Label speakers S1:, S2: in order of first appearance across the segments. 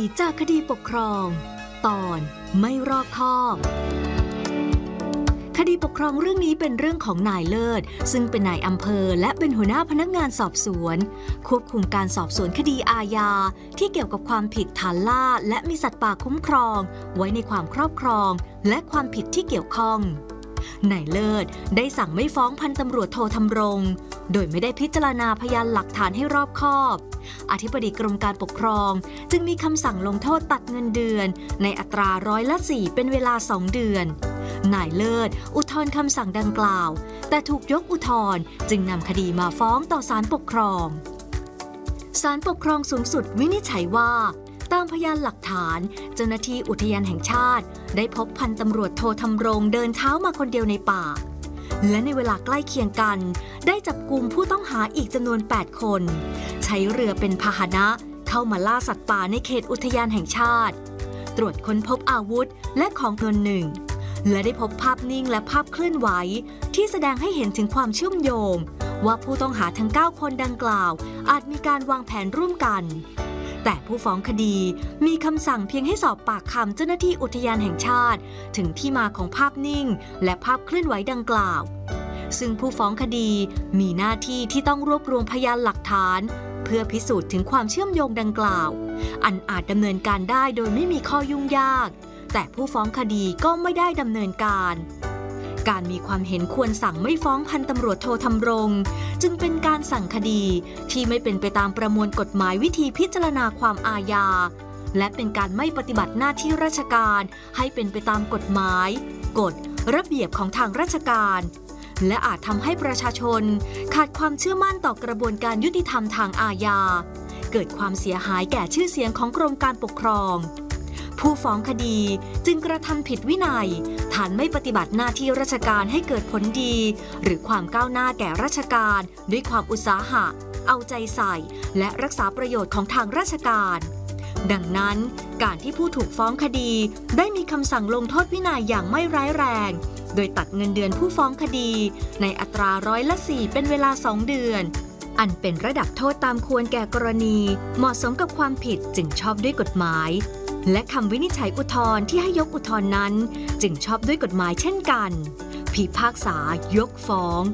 S1: จากคดีปกครองตอนไม่รอบคอบคดีปกครองเรื่องนี้เป็นเรื่องของนายเลิศซึ่งเป็นนายอำเภอและเป็นหัวหน้าพนักงานสอบสวนควบคุมการสอบสวนคดีอาญาที่เกี่ยวกับความผิดฐานล่าและมีสัตว์ป่าคุ้มครองไว้ในความครอบครองและความผิดที่เกี่ยวข้องนายเลิศได้สั่งไม่ฟ้องพันตำรวจโทธำรงโดยไม่ได้พิจารณาพยานหลักฐานให้รอบคอบอธิบดีกรมการปกครองจึงมีคำสั่งลงโทษตัดเงินเดือนในอัตรา4%เป็นเวลา2 เดือนนายเลิศอุทธรณ์คำสั่งดังกล่าวแต่ถูกยกอุทธรณ์จึงนำคดีมาฟ้องต่อศาลปกครองศาลปกครองสูงสุดวินิจฉัยว่าตามพยานหลักฐานเจ้าหน้าที่อุทยานแห่งชาติได้พบพันตำรวจโทธำรงเดินเท้ามาคนเดียวในป่าและในเวลาใกล้เคียงกันได้จับกุมผู้ต้องหาอีกจำนวน8 คนใช้เรือเป็นพาหนะเข้ามาล่าสัตว์ป่าในเขตอุทยานแห่งชาติตรวจค้นพบอาวุธและของจำนวนหนึ่งและได้พบภาพนิ่งและภาพเคลื่อนไหวที่แสดงให้เห็นถึงความเชื่อมโยงว่าผู้ต้องหาทั้ง9 คนดังกล่าวอาจมีการวางแผนร่วมกันแต่ผู้ฟ้องคดีมีคำสั่งเพียงให้สอบปากคำเจ้าหน้าที่อุทยานแห่งชาติถึงที่มาของภาพนิ่งและภาพเคลื่อนไหวดังกล่าวซึ่งผู้ฟ้องคดีมีหน้าที่ที่ต้องรวบรวมพยานหลักฐานเพื่อพิสูจน์ถึงความเชื่อมโยงดังกล่าวอันอาจดำเนินการได้โดยไม่มีข้อยุ่งยากแต่ผู้ฟ้องคดีก็ไม่ได้ดำเนินการมีความเห็นควรสั่งไม่ฟ้องพันตำรวจโทธำรงจึงเป็นการสั่งคดีที่ไม่เป็นไปตามประมวลกฎหมายวิธีพิจารณาความอาญาและเป็นการไม่ปฏิบัติหน้าที่ราชการให้เป็นไปตามกฎหมายกฎระเบียบของทางราชการและอาจทำให้ประชาชนขาดความเชื่อมั่นต่อกระบวนการยุติธรรมทางอาญาเกิดความเสียหายแก่ชื่อเสียงของกรมการปกครองผู้ฟ้องคดีจึงกระทำผิดวินัยฐานไม่ปฏิบัติหน้าที่ราชการให้เกิดผลดีหรือความก้าวหน้าแก่ราชการด้วยความอุตสาหะเอาใจใส่และรักษาประโยชน์ของทางราชการดังนั้นการที่ผู้ถูกฟ้องคดีได้มีคำสั่งลงโทษวินัยอย่างไม่ร้ายแรงโดยตัดเงินเดือนผู้ฟ้องคดีในอัตรา4%เป็นเวลา2 เดือนอันเป็นระดับโทษตามควรแก่กรณีเหมาะสมกับความผิดจึงชอบด้วยกฎหมายและคำวินิจฉัยอุทธรณ์ที่ให้ยกอุทธรณ์นั้นจึงชอบด้วยกฎหมายเช่นกันพิพากษายกฟ้อง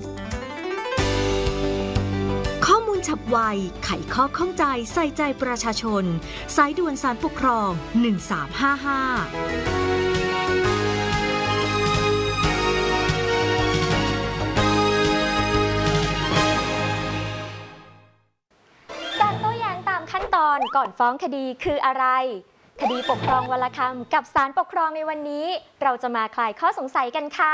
S1: ข้อมูลฉับไวไขข้อข้องใจใส่ใจประชาชนสายด่วนศาลปกครอง1355
S2: การโต้แย้งตามขั้นตอนก่อนฟ้องคดีคืออะไรคดีปกครองวรคำกับศาลปกครองในวันนี้เราจะมาคลายข้อสงสัยกันค่ะ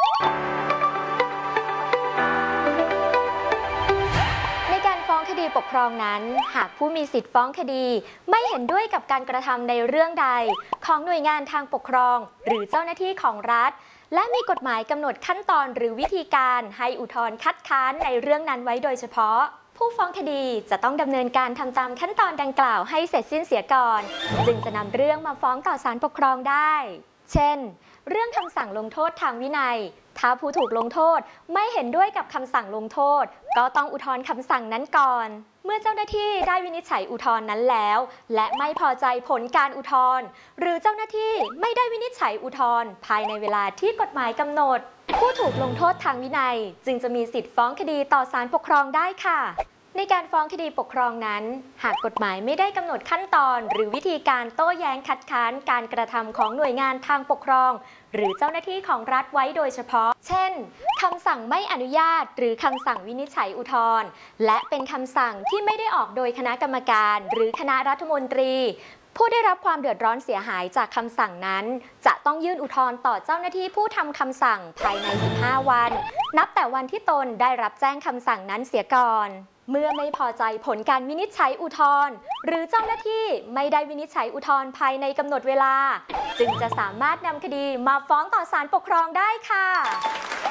S2: ในการฟ้องคดีปกครองนั้นหากผู้มีสิทธิ์ฟ้องคดีไม่เห็นด้วยกับการกระทำในเรื่องใดของหน่วยงานทางปกครองหรือเจ้าหน้าที่ของรัฐและมีกฎหมายกำหนดขั้นตอนหรือวิธีการให้อุทธรณ์คัดค้านในเรื่องนั้นไว้โดยเฉพาะผู้ฟ้องคดีจะต้องดำเนินการทำตามขั้นตอนดังกล่าวให้เสร็จสิ้นเสียก่อนจึงจะนำเรื่องมาฟ้องต่อศาลปกครองได้เช่นเรื่องคำสั่งลงโทษทางวินัยถ้าผู้ถูกลงโทษไม่เห็นด้วยกับคำสั่งลงโทษก็ต้องอุทธรณ์คำสั่งนั้นก่อนเมื่อเจ้าหน้าที่ได้วินิจฉัยอุทธรณ์นั้นแล้วและไม่พอใจผลการอุทธรณ์หรือเจ้าหน้าที่ไม่ได้วินิจฉัยอุทธรณ์ภายในเวลาที่กฎหมายกำหนดผู้ถูกลงโทษทางวินัยจึงจะมีสิทธิ์ฟ้องคดีต่อศาลปกครองได้ค่ะในการฟ้องคดีปกครองนั้นหากกฎหมายไม่ได้กำหนดขั้นตอนหรือวิธีการโต้แย้งคัดค้านการกระทำของหน่วยงานทางปกครองหรือเจ้าหน้าที่ของรัฐไว้โดยเฉพาะเช่นคำสั่งไม่อนุญาตหรือคำสั่งวินิจฉัยอุทธรณ์และเป็นคำสั่งที่ไม่ได้ออกโดยคณะกรรมการหรือคณะรัฐมนตรีผู้ได้รับความเดือดร้อนเสียหายจากคำสั่งนั้นจะต้องยื่นอุทธรณ์ต่อเจ้าหน้าที่ผู้ทำคำสั่งภายใน15 วันนับแต่วันที่ตนได้รับแจ้งคำสั่งนั้นเสียก่อนเมื่อไม่พอใจผลการวินิจฉัยอุทธรณ์หรือเจ้าหน้าที่ไม่ได้วินิจฉัยอุทธรณ์ภายในกำหนดเวลาจึงจะสามารถนำคดีมาฟ้องต่อศาลปกครองได้ค่ะ